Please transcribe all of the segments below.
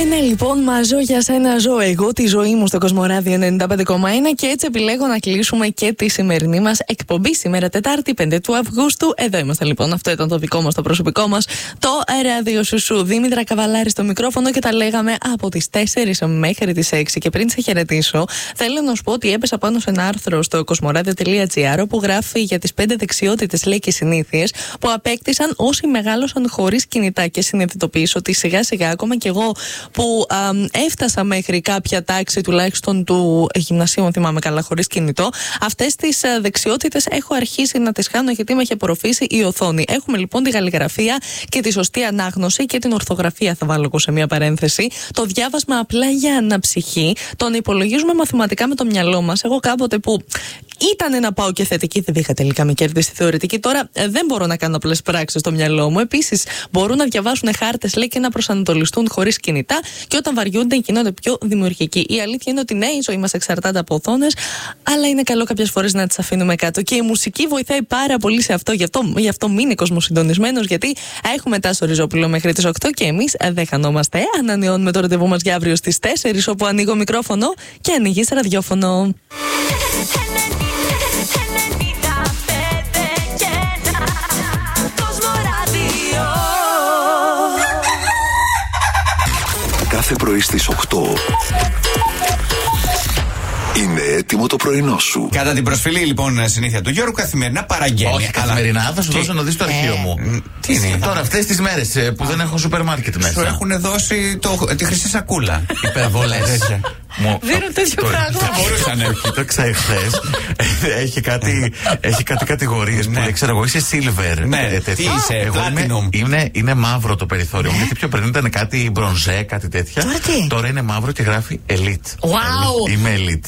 Ένα λοιπόν μαζό για σένα ζω εγώ τη ζωή μου στο Κοσμοράδιο 95,1 και έτσι επιλέγω να κλείσουμε και τη σημερινή μας εκπομπή σήμερα Τετάρτη 5 του Αυγούστου. Εδώ είμαστε λοιπόν, αυτό ήταν το δικό μας, το προσωπικό μας, το ράδιο Σουσού. Δήμητρα Καβαλάρη στο μικρόφωνο και τα λέγαμε από τις 4 μέχρι τις 6. Και πριν σε χαιρετήσω, θέλω να σου πω ότι έπεσα πάνω σε ένα άρθρο στο κοσμοράδιο.gr όπου γράφει για τις 5 δεξιότητες, λέει, και συνήθειες που απέκτησαν όσοι μεγάλωσαν χωρίς κινητά. Και συνειδητοποιήσω ότι σιγά σιγά ακόμα κι εγώ που έφτασα μέχρι κάποια τάξη τουλάχιστον του γυμνασίου, αν θυμάμαι καλά, χωρίς κινητό, αυτές τις δεξιότητες έχω αρχίσει να τις χάνω γιατί με έχει απορροφήσει η οθόνη. Έχουμε λοιπόν τη γαλλιγραφία και τη σωστή ανάγνωση και την ορθογραφία, θα βάλω εγώ σε μία παρένθεση. Το διάβασμα απλά για αναψυχή. Τον υπολογίζουμε μαθηματικά με το μυαλό μας. Εγώ κάποτε που ήταν να πάω και θετική, δεν είχα τελικά με κέρδη στη θεωρητική. Τώρα δεν μπορώ να κάνω απλές πράξεις στο μυαλό μου. Επίσης, μπορούν να διαβάσουν χάρτες, λέει, και να προσανατολιστούν χωρίς κινητά. Και όταν βαριούνται, γίνονται πιο δημιουργικοί. Η αλήθεια είναι ότι ναι, η ζωή μας εξαρτάται από οθόνες, αλλά είναι καλό κάποιες φορές να τις αφήνουμε κάτω. Και η μουσική βοηθάει πάρα πολύ σε αυτό. Γι' αυτό μείνει κοσμοσυντονισμένος, γιατί έχουμε Τάσο Ριζόπουλο μέχρι τις 8 και εμείς δεν χανόμαστε. Ανανεώνουμε το ραντεβού μας για αύριο στις 4, όπου ανοίγω μικρόφωνο και ανοίγεις ραδιόφωνο. Κάθε πρωί στις 8 είναι έτοιμο το πρωινό σου. Κατά την προσφυλή λοιπόν συνήθεια του Γιώργου, καθημερινά παραγγέλνει. Όχι καθημερινά, θα σου δώσω να δεις το αρχείο μου. Τι είναι τώρα αυτές τις μέρες που δεν έχω σούπερ μάρκετ μέσα. Σου έχουν δώσει τη χρυσή σακούλα. Υπερβολές. Δίνουν τέτοιο πράγμα. Δεν μπορούσα να έχει. Το ξέχθες. Έχει κάτι κατηγορίες που δεν ξέρω εγώ. Είσαι silver. Ναι, τι είσαι, platinum. Είναι μαύρο το περιθώριο μου. Γιατί πιο πριν ήταν κάτι μπρονζέ, κάτι τέτοια. Τώρα είναι μαύρο και γράφει elite. Είμαι elite.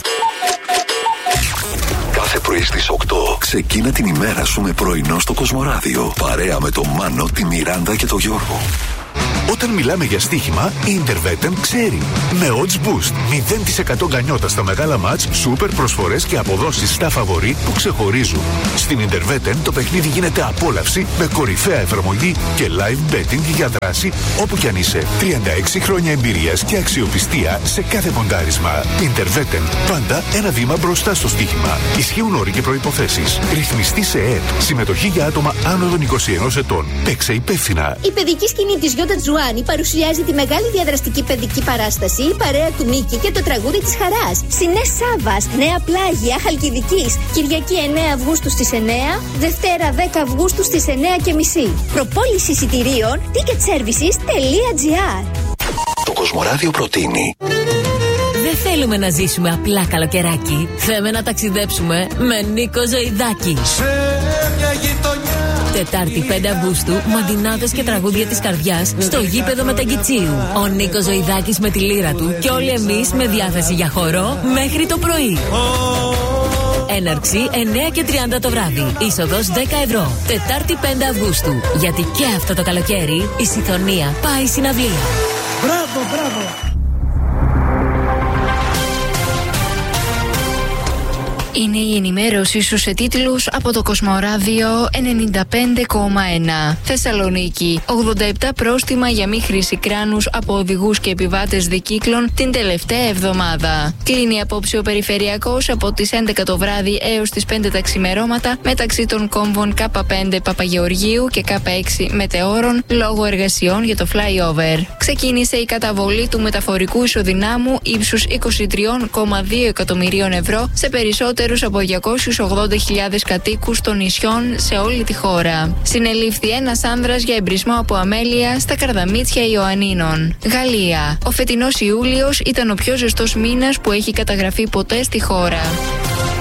Κάθε πρωί στις 8 ξεκίνα την ημέρα σου με πρωινό στο Κοσμοράδιο. Παρέα με τον Μάνο, τη Μιράντα και τον Γιώργο. Όταν μιλάμε για στοίχημα, η Intervetem ξέρει. Με Odds Boost, 0% γκανιότα στα μεγάλα μάτς, σούπερ προσφορές και αποδόσεις στα φαβορί που ξεχωρίζουν. Στην Intervetem το παιχνίδι γίνεται απόλαυση με κορυφαία εφαρμογή και live betting για δράση όπου κι αν είσαι. 36 χρόνια εμπειρίας και αξιοπιστία σε κάθε ποντάρισμα. Intervetem, πάντα ένα βήμα μπροστά στο στοίχημα. Ισχύουν όροι και προϋποθέσεις. Ρυθμιστή σε ΕΕΠ. Συμμετοχή για άτομα άνω των 21 ετών. Παίξε υπεύθυνα. Η παιδική σκηνή της Γιώτα Τζουάνι παρουσιάζει τη μεγάλη διαδραστική παιδική παράσταση «Η παρέα του Μίκη και το τραγούδι της χαράς». Συνές Σάββας, Νέα Πλάγια, Χαλκιδικής. Κυριακή 9 Αυγούστου στις 9, Δευτέρα 10 Αυγούστου στις 9:30. Προπόληση εισιτηρίων ticketservices.gr. Το Κοσμοράδιο προτείνει. Δεν θέλουμε να ζήσουμε απλά καλοκαιράκι. Θέλουμε να ταξιδέψουμε με Νίκο Ζωηδάκη. Σε μια γειτονιά. Τετάρτη 5 Αυγούστου, μαντινάδες και τραγούδια της καρδιάς στο γήπεδο Μεταγκιτσίου. Ο Νίκος Ζωηδάκης με τη λύρα του και όλοι εμείς με διάθεση για χορό μέχρι το πρωί. Έναρξη 9:30 το βράδυ. Είσοδος 10 ευρώ. Τετάρτη 5 Αυγούστου. Γιατί και αυτό το καλοκαίρι η Συθονία πάει συναυλία. Μπράβο, μπράβο. Είναι η ενημέρωση σου σε τίτλους από το Κοσμοράδιο 95,1. Θεσσαλονίκη. 87 πρόστιμα για μη χρήση κράνους από οδηγούς και επιβάτες δικύκλων την τελευταία εβδομάδα. Κλείνει απόψε ο περιφερειακός από τις 11 το βράδυ έως τις 5 τα ξημερώματα μεταξύ των κόμβων K5 Παπαγεωργίου και K6 Μετεώρων λόγω εργασιών για το flyover. Ξεκίνησε η καταβολή του μεταφορικού ισοδυνάμου ύψους 23,2 εκατομμυρίων ευρώ σε περισσότερους από 280.000 κατοίκους των νησιών σε όλη τη χώρα. Συνελήφθη ένας άνδρας για εμπρισμό από αμέλεια στα Καρδαμίτσια Ιωαννίνων. Γαλλία. Ο φετινός Ιούλιος ήταν ο πιο ζεστός μήνας που έχει καταγραφεί ποτέ στη χώρα.